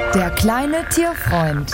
Der kleine Tierfreund.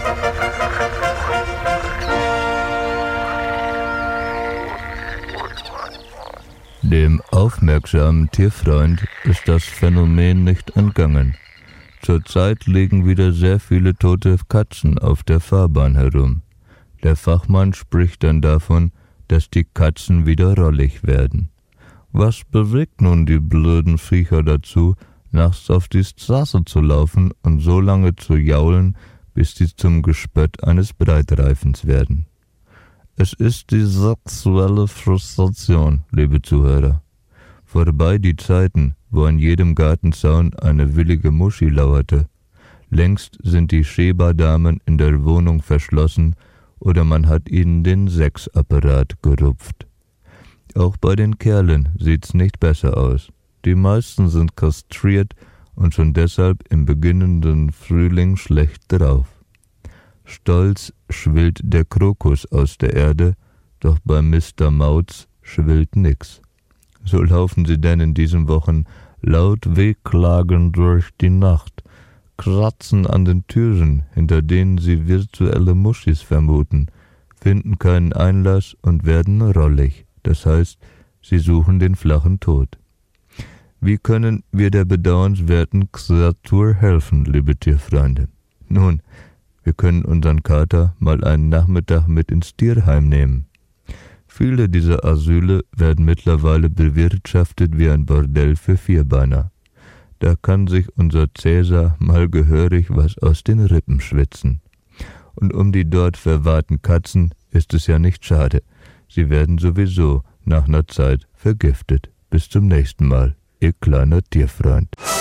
Dem aufmerksamen Tierfreund ist das Phänomen nicht entgangen. Zurzeit liegen wieder sehr viele tote Katzen auf der Fahrbahn herum. Der Fachmann spricht dann davon, dass die Katzen wieder rollig werden. Was bewegt nun die blöden Viecher dazu, nachts auf die Straße zu laufen und so lange zu jaulen, bis sie zum Gespött eines Breitreifens werden? Es ist die sexuelle Frustration, liebe Zuhörer. Vorbei die Zeiten, wo an jedem Gartenzaun eine willige Muschi lauerte. Längst sind die Schäberdamen in der Wohnung verschlossen oder man hat ihnen den Sexapparat gerupft. Auch bei den Kerlen sieht's nicht besser aus. Die meisten sind kastriert und schon deshalb im beginnenden Frühling schlecht drauf. Stolz schwillt der Krokus aus der Erde, doch bei Mr. Mauz schwillt nix. So laufen sie denn in diesen Wochen laut wehklagend durch die Nacht, kratzen an den Türen, hinter denen sie virtuelle Muschis vermuten, finden keinen Einlass und werden rollig, das heißt, sie suchen den flachen Tod. Wie können wir der bedauernswerten Kreatur helfen, liebe Tierfreunde? Nun, wir können unseren Kater mal einen Nachmittag mit ins Tierheim nehmen. Viele dieser Asyle werden mittlerweile bewirtschaftet wie ein Bordell für Vierbeiner. Da kann sich unser Cäsar mal gehörig was aus den Rippen schwitzen. Und um die dort verwahrten Katzen ist es ja nicht schade. Sie werden sowieso nach einer Zeit vergiftet. Bis zum nächsten Mal, Ihr kleiner Tierfreund.